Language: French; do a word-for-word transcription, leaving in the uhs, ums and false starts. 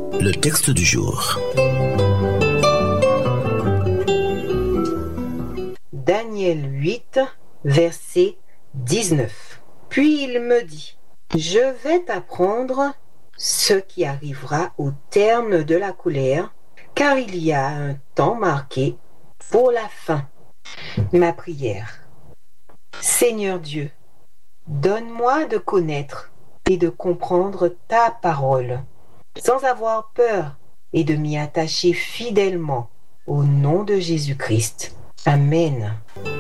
Le texte du jour. Daniel huit, verset dix-neuf. Puis il me dit, je vais t'apprendre ce qui arrivera au terme de la colère, car il y a un temps marqué pour la fin. Ma prière. Seigneur Dieu, donne-moi de connaître et de comprendre ta parole, sans avoir peur et de m'y attacher fidèlement au nom de Jésus-Christ. Amen.